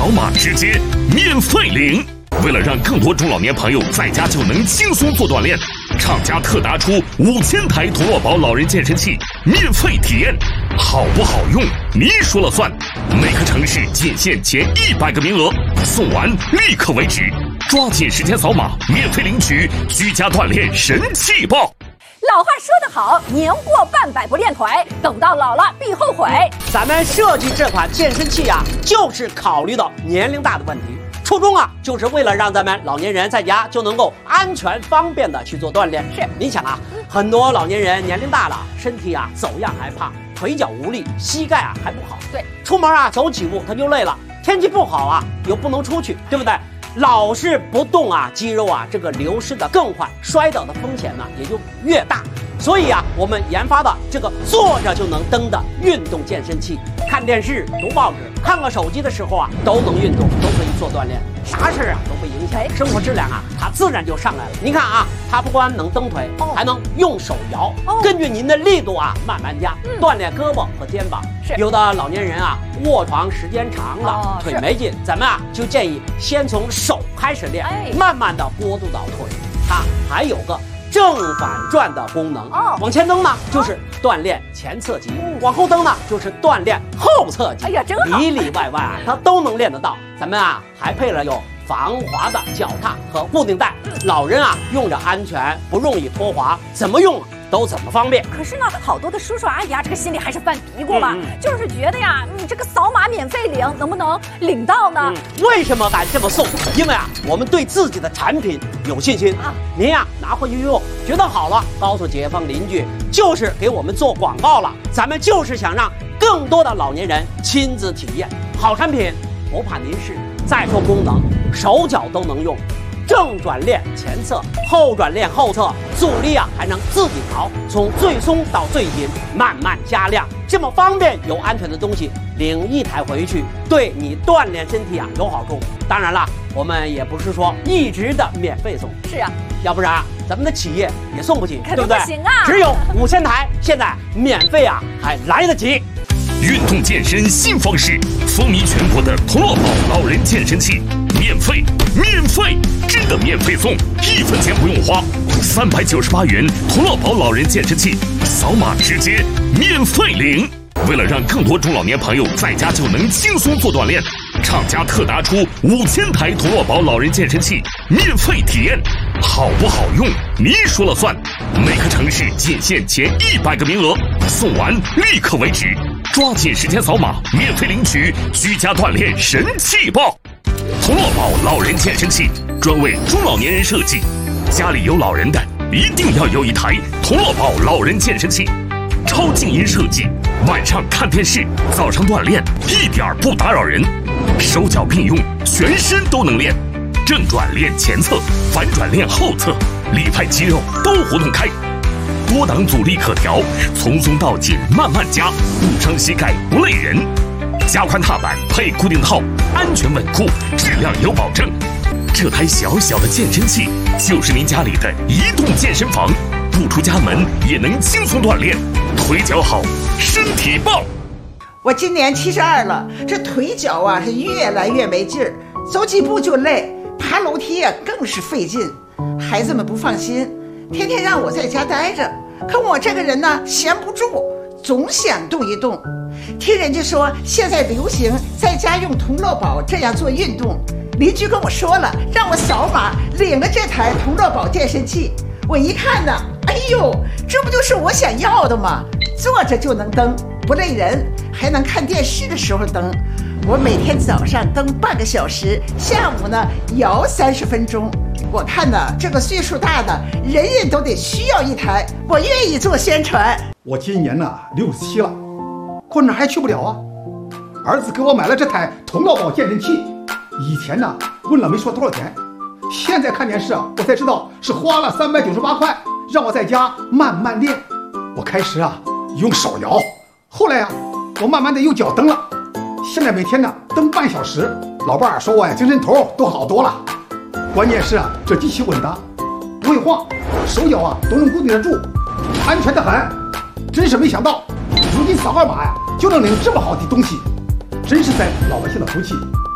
扫码直接免费领。为了让更多中老年朋友在家就能轻松做锻炼，厂家特拿出5000台同乐宝老人健身器免费体验，好不好用你说了算。每个城市仅限前100个名额，送完立刻为止，抓紧时间扫码免费领取居家锻炼神器包。 老话说得好，年过半百不练腿，等到老了必后悔。 咱们设计这款健身器啊，就是考虑到年龄大的问题。初衷啊，就是为了让咱们老年人在家就能够安全方便的去做锻炼。 是， 你想啊，很多老年人年龄大了，身体啊走样还胖，腿脚无力，膝盖啊还不好。 对， 出门啊走几步他就累了，天气不好啊又不能出去，对不对？老是不动啊，肌肉啊这个流失的更快，摔倒的风险呢也就越大。所以啊，我们研发的这个坐着就能蹬的运动健身器，看电视、读报纸、看个手机的时候啊，都能运动，都可以做锻炼，啥事啊都不影响，生活质量啊，它自然就上来了。您看啊，它不光能蹬腿，还能用手摇，根据您的力度啊慢慢加，锻炼胳膊和肩膀。 是， 有的老年人啊，卧床时间长了，腿没劲，咱们啊就建议先从手开始练，慢慢的过渡到腿。它还有个正反转的功能，往前蹬呢就是锻炼前侧肌，往后蹬呢就是锻炼后侧肌。 哎呀，真好， 里里外外啊它都能练得到。咱们啊还配了有防滑的脚踏和固定带，老人啊用着安全，不容易脱滑，怎么用都怎么方便。 可是呢，好多的叔叔阿姨啊，这个心里还是犯嘀咕嘛，就是觉得呀，你这个扫码免费领，能不能领到呢？ 为什么敢这么送？因为啊，我们对自己的产品有信心啊。您呀拿回去用，觉得好了，告诉街坊邻居，就是给我们做广告了。咱们就是想让更多的老年人亲自体验好产品，不怕您试。再说功能，手脚都能用。正转练前侧，后转练后侧，阻力啊还能自己调，从最松到最紧，慢慢加量，这么方便又安全的东西，领一台回去，对你锻炼身体啊有好处。当然了，我们也不是说一直的免费送， 是啊， 要不然咱们的企业也送不起，对不对？ 不行啊， 只有5000台，现在免费啊还来得及。 运动健身新方式，风靡全国的同乐宝老人健身器，免费，真的免费送，1分钱不用花，398元同乐宝老人健身器，扫码直接免费领。为了让更多中老年朋友在家就能轻松做锻炼，厂家特拿出5000台同乐宝老人健身器免费体验，好不好用你说了算。每个城市仅限前100个名额，送完立刻为止，抓紧时间扫码免费领取居家锻炼神器包。同乐宝老人健身器专为中老年人设计，家里有老人的一定要有一台同乐宝老人健身器，超静音设计，晚上看电视，早上锻炼一点不打扰人，手脚并用，全身都能练，正转练前侧，反转练后侧，里派肌肉都活动开，多档阻力可调，从松到紧慢慢加，不伤膝盖不累人。加宽踏板配固定套，安全稳固，质量有保证。这台小小的健身器就是您家里的移动健身房，不出家门也能轻松锻炼，腿脚好，身体棒。 我今年72了，这腿脚啊是越来越没劲儿，走几步就累，爬楼梯啊更是费劲。孩子们不放心，天天让我在家待着，可我这个人呢闲不住，总想动一动。听人家说现在流行在家用同乐宝这样做运动，邻居跟我说了，让我扫码领了这台同乐宝健身器。我一看呢，哎呦，这不就是我想要的吗？坐着就能蹬，不累人，还能看电视的时候蹬。我每天早上蹬半个小时，下午呢摇30分钟。我看呢，这个岁数大的人人都得需要一台，我愿意做宣传。 我今年呢67了，可哪儿还去不了啊？儿子给我买了这台同乐宝健身器，以前呢问了没说多少钱，现在看电视我才知道是花了398块，让我在家慢慢练。我开始用手摇，后来我慢慢的用脚蹬了，现在每天呢蹬半小时。老伴儿说我精神头都好多了。关键是这机器稳当，不会晃，手脚都能固定得住，安全得很。真是没想到，如今扫个码就能领这么好的东西，真是在老百姓的福气。